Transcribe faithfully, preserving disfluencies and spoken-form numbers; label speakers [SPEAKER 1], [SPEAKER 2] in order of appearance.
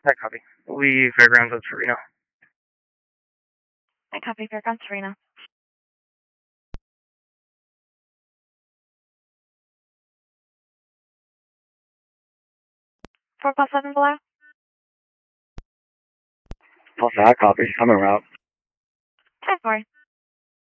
[SPEAKER 1] I copy. We Fairgrounds at Serena.
[SPEAKER 2] I copy Fairgrounds Serena. Four plus seven below.
[SPEAKER 1] Plus that copy. I'm en route.
[SPEAKER 2] ten four.